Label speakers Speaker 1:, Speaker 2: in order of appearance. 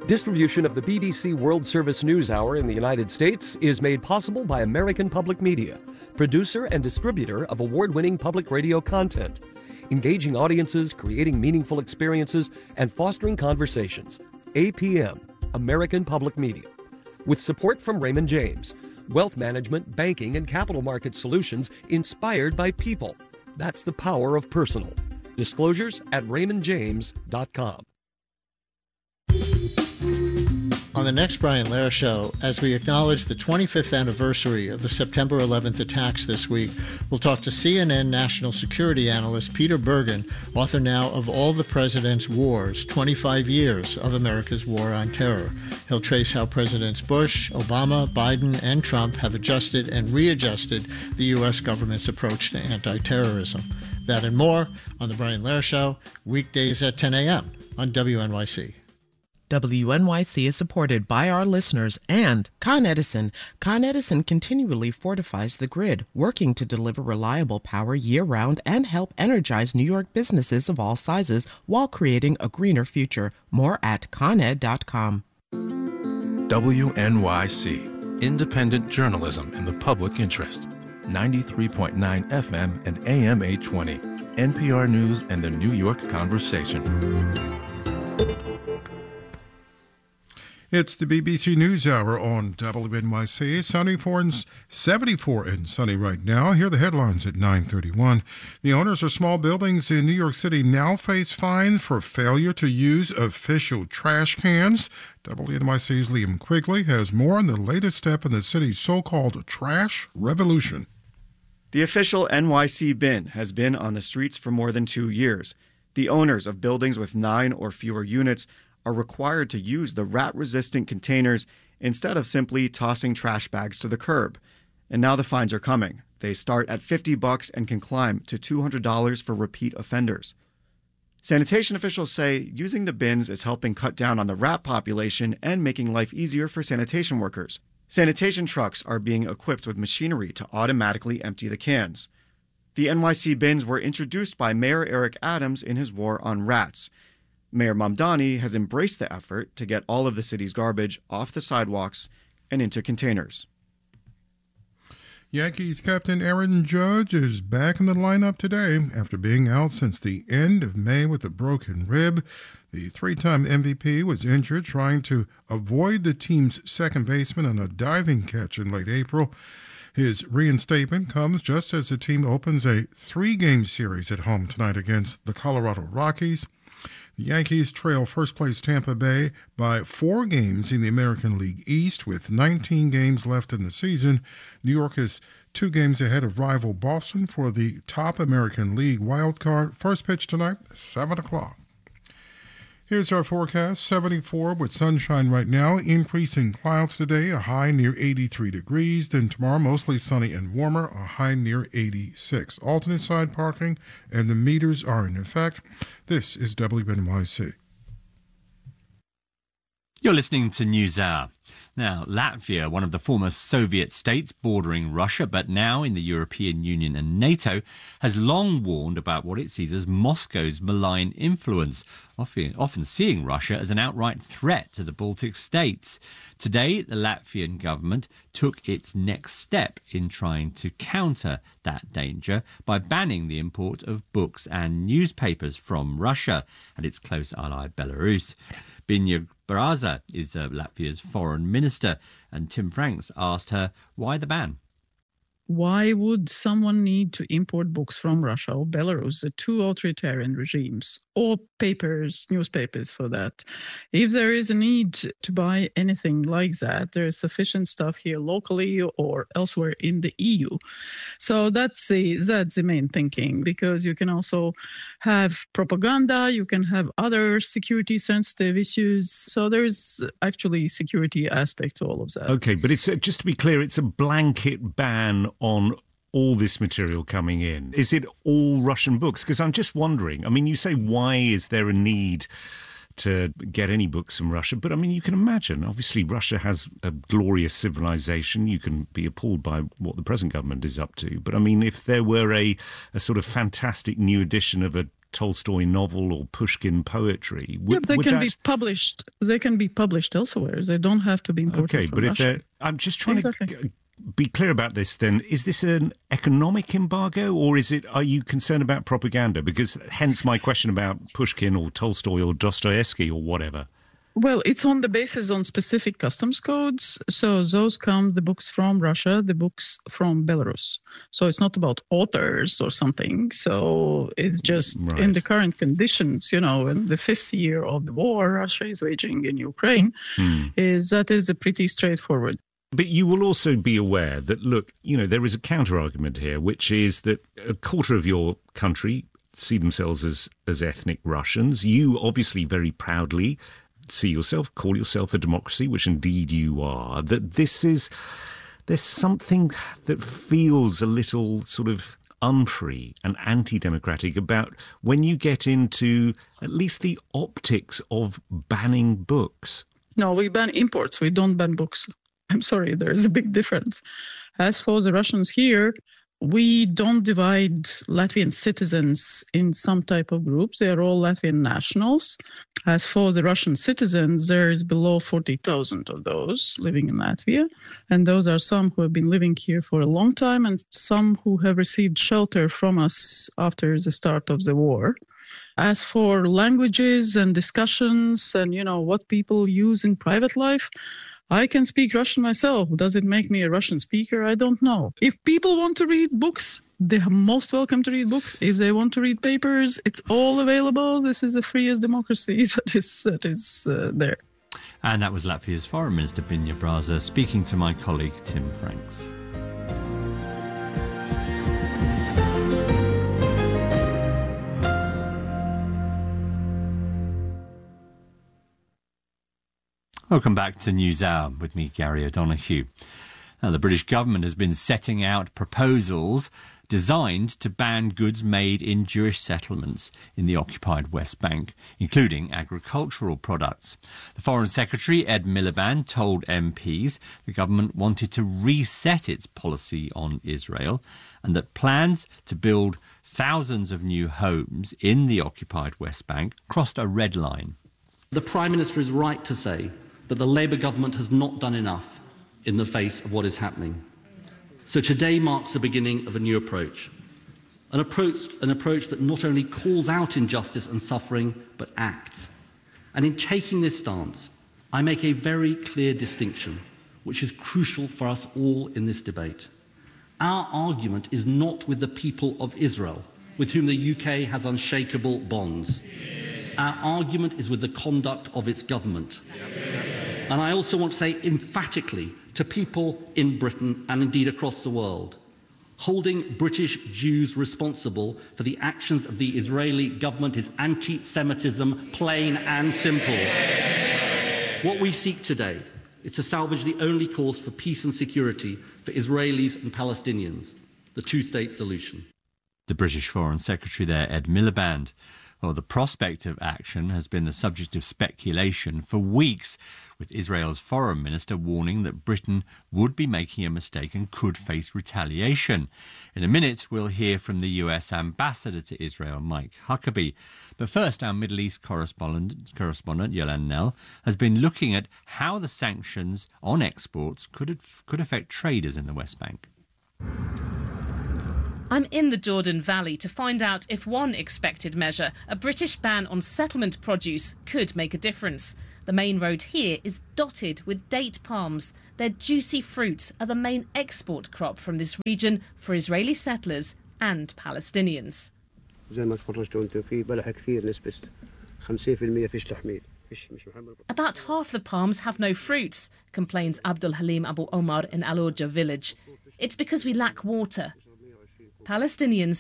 Speaker 1: Distribution of the BBC World Service News Hour in the United States is made possible by American Public Media, producer and distributor of award-winning public radio content, engaging audiences, creating meaningful experiences, and fostering conversations. APM, American Public Media. With support from Raymond James, wealth management, banking, and capital market solutions inspired by people. That's the power of personal. Disclosures at raymondjames.com.
Speaker 2: On the next Brian Lehrer Show, as we acknowledge the 25th anniversary of the September 11th attacks this week, we'll talk to CNN national security analyst Peter Bergen, author now of All the President's Wars, 25 Years of America's War on Terror. He'll trace how Presidents Bush, Obama, Biden, and Trump have adjusted and readjusted the U.S. government's approach to anti-terrorism. That and more on the Brian Lehrer Show, weekdays at 10 a.m. on WNYC.
Speaker 3: WNYC is supported by our listeners and Con Edison. Con Edison continually fortifies the grid, working to deliver reliable power year-round and help energize New York businesses of all sizes while creating a greener future. More at coned.com.
Speaker 4: WNYC, independent journalism in the public interest. 93.9 FM and AM 820. NPR News and the New York Conversation.
Speaker 5: It's the BBC News Hour on WNYC. 74 and sunny right now. Here are the headlines at 9:31. The owners of small buildings in New York City now face fines for failure to use official trash cans. WNYC's Liam Quigley has more on the latest step in the city's so-called trash revolution.
Speaker 6: The official NYC bin has been on the streets for more than 2 years. The owners of buildings with 9 or fewer units are required to use the rat-resistant containers instead of simply tossing trash bags to the curb. And now the fines are coming. They start at $50 and can climb to $200 for repeat offenders. Sanitation officials say using the bins is helping cut down on the rat population and making life easier for sanitation workers. Sanitation trucks are being equipped with machinery to automatically empty the cans. The NYC bins were introduced by Mayor Eric Adams in his war on rats. Mayor Mamdani has embraced the effort to get all of the city's garbage off the sidewalks and into containers.
Speaker 5: Yankees captain Aaron Judge is back in the lineup today after being out since the end of May with a broken rib. The three-time MVP was injured trying to avoid the team's second baseman on a diving catch in late April. His reinstatement comes just as the team opens a 3-game series at home tonight against the Colorado Rockies. The Yankees trail first-place Tampa Bay by 4 games in the American League East with 19 games left in the season. New York is 2 games ahead of rival Boston for the top American League wild card. First pitch tonight, 7 o'clock. Here's our forecast. 74 with sunshine right now. Increasing clouds today, a high near 83 degrees. Then tomorrow, mostly sunny and warmer, a high near 86. Alternate side parking, and the meters are in effect. This is WNYC.
Speaker 7: You're listening to NewsHour. Now, Latvia, one of the former Soviet states bordering Russia, but now in the European Union and NATO, has long warned about what it sees as Moscow's malign influence, often seeing Russia as an outright threat to the Baltic states. Today, the Latvian government took its next step in trying to counter that danger by banning the import of books and newspapers from Russia and its close ally Belarus. Binya Baraza is Latvia's foreign minister, and Tim Franks asked her why the ban.
Speaker 8: Why would someone need to import books from Russia or Belarus, the 2 authoritarian regimes, or papers, newspapers for that? If there is a need to buy anything like that, there is sufficient stuff here locally or elsewhere in the EU. So that's the main thinking, because you can also have propaganda, you can have other security-sensitive issues. So there's actually security aspect to all of that.
Speaker 9: Okay, but it's just to be clear, it's a blanket ban on all this material coming in. Is it all Russian books? Because I'm just wondering, I mean, you say, why is there a need to get any books from Russia? But I mean, you can imagine, obviously, Russia has a glorious civilization. You can be appalled by what the present government is up to. But I mean, if there were a sort of fantastic new edition of a Tolstoy novel or Pushkin poetry.
Speaker 8: They can be published. They can be published elsewhere. They don't have to be imported from Russia.
Speaker 9: I'm just trying to be clear about this then. Is this an economic embargo, or are you concerned about propaganda? Because hence my question about Pushkin or Tolstoy or Dostoevsky or whatever.
Speaker 8: Well, it's on the basis on specific customs codes. So those come the books from Russia, the books from Belarus. So it's not about authors or something. So it's just in the current conditions, in the fifth year of the war Russia is waging in Ukraine, is a pretty straightforward.
Speaker 9: But you will also be aware that, look, there is a counter-argument here, which is that a quarter of your country see themselves as ethnic Russians. You obviously very proudly call yourself a democracy, which indeed you are, that there's something that feels a little sort of unfree and anti-democratic about when you get into at least the optics of banning books.
Speaker 8: No, we ban imports. We don't ban books. I'm sorry, there is a big difference. As for the Russians here, we don't divide Latvian citizens in some type of groups. They are all Latvian nationals. As for the Russian citizens, there is below 40,000 of those living in Latvia. And those are some who have been living here for a long time and some who have received shelter from us after the start of the war. As for languages and discussions and, what people use in private life, I can speak Russian myself. Does it make me a Russian speaker? I don't know. If people want to read books, they are most welcome to read books. If they want to read papers, it's all available. This is the freest democracy that is there.
Speaker 7: And that was Latvia's Foreign Minister Biņa Brāza speaking to my colleague Tim Franks. Welcome back to NewsHour with me, Gary O'Donoghue. Now, the British government has been setting out proposals designed to ban goods made in Jewish settlements in the occupied West Bank, including agricultural products. The Foreign Secretary, Ed Miliband, told MPs the government wanted to reset its policy on Israel and that plans to build thousands of new homes in the occupied West Bank crossed a red line.
Speaker 10: The Prime Minister is right to say that the Labour government has not done enough in the face of what is happening. So today marks the beginning of a new approach. An approach that not only calls out injustice and suffering, but acts. And in taking this stance, I make a very clear distinction, which is crucial for us all in this debate. Our argument is not with the people of Israel, with whom the UK has unshakable bonds. Our argument is with the conduct of its government. And I also want to say emphatically to people in Britain and indeed across the world, holding British Jews responsible for the actions of the Israeli government is anti-Semitism, plain and simple. What we seek today is to salvage the only course for peace and security for Israelis and Palestinians, the two-state solution.
Speaker 7: The British Foreign Secretary there, Ed Miliband. Well, the prospect of action has been the subject of speculation for weeks, with Israel's foreign minister warning that Britain would be making a mistake and could face retaliation. In a minute, we'll hear from the US ambassador to Israel, Mike Huckabee. But first, our Middle East correspondent Yolan Nell, has been looking at how the sanctions on exports could affect traders in the West Bank.
Speaker 11: I'm in the Jordan Valley to find out if one expected measure, a British ban on settlement produce, could make a difference. The main road here is dotted with date palms. Their juicy fruits are the main export crop from this region for Israeli settlers and Palestinians. About half the palms have no fruits, complains Abdul Halim Abu Omar in Al Orja village. It's because we lack water. Palestinians